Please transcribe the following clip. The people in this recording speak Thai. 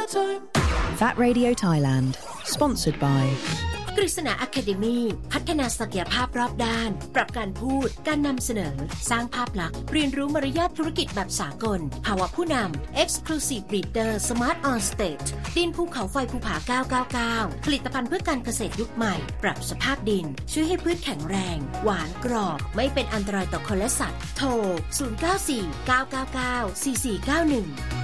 Fat Radio Thailand Sponsored by กฤษณา Academy พัฒนาศักยภาพรอบด้านปรับการพูดการนำเสนอสร้างภาพลักษณ์เรียนรู้มารยาทธุรกิจแบบสากลภาวะผู้นำ Exclusive Leader Smart on Stage ดินภูเขาไฟภูผา999ผลิตภัณฑ์เพื่อการเกษตรยุคใหม่ปรับสภาพดินช่วยให้พืชแข็งแรงหวานกรอบไม่เป็นอันตรายต่อคนและสัตว์โทร0949994491